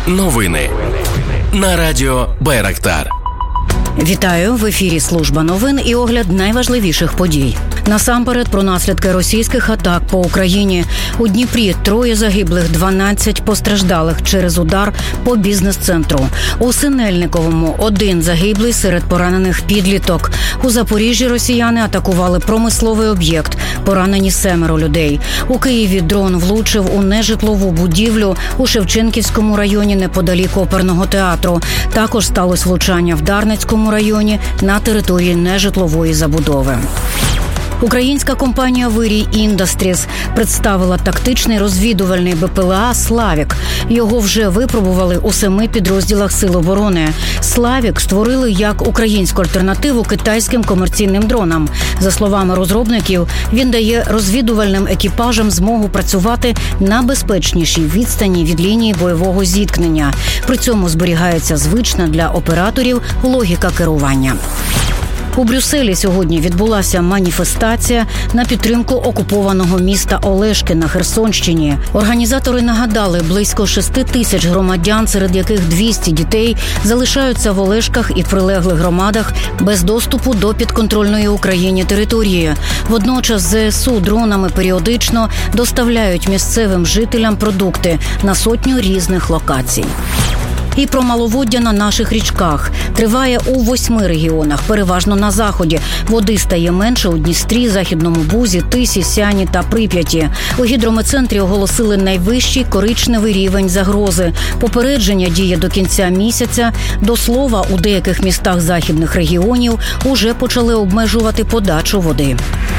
Новини на радіо Байрактар. Вітаю! В ефірі служба новин і огляд найважливіших подій. Насамперед про наслідки російських атак по Україні. У Дніпрі 3 загиблих, 12 постраждалих через удар по бізнес-центру. У Синельниковому 1 загиблий, серед поранених підліток. У Запоріжжі росіяни атакували промисловий об'єкт. Поранені 7 людей. У Києві дрон влучив у нежитлову будівлю у Шевченківському районі неподалік оперного театру. Також сталося влучання в Дарницькому районі на території нежитлової забудови. Українська компанія «Вирій Індастріс» представила тактичний розвідувальний БПЛА «Славік». Його вже випробували у 7 підрозділах Сил оборони. «Славік» створили як українську альтернативу китайським комерційним дронам. За словами розробників, він дає розвідувальним екіпажам змогу працювати на безпечнішій відстані від лінії бойового зіткнення. При цьому зберігається звична для операторів логіка керування. У Брюсселі сьогодні відбулася маніфестація на підтримку окупованого міста Олешки на Херсонщині. Організатори нагадали, близько 6 тисяч громадян, серед яких 200 дітей, залишаються в Олешках і прилеглих громадах без доступу до підконтрольної Україні території. Водночас ЗСУ дронами періодично доставляють місцевим жителям продукти на сотню різних локацій. І про маловоддя на наших річках. Триває у 8 регіонах, переважно на заході. Води стає менше у Дністрі, Західному Бузі, Тисі, Сяні та Прип'яті. У гідрометцентрі оголосили найвищий коричневий рівень загрози. Попередження діє до кінця місяця. До слова, у деяких містах західних регіонів уже почали обмежувати подачу води.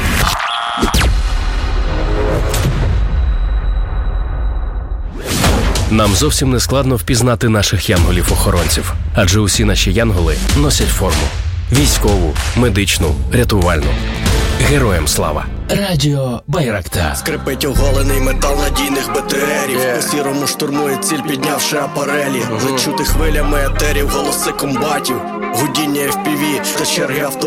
Нам зовсім не складно впізнати наших янголів-охоронців, адже усі наші янголи носять форму. Військову, медичну, рятувальну. Героям слава! Радіо Байрактар. Скрипить оголений метал надійних БТРів. У сірому штурмує ціль, піднявши апарелі. Лечути хвилями етерів, голоси комбатів. Гудіння FPV та черги авто.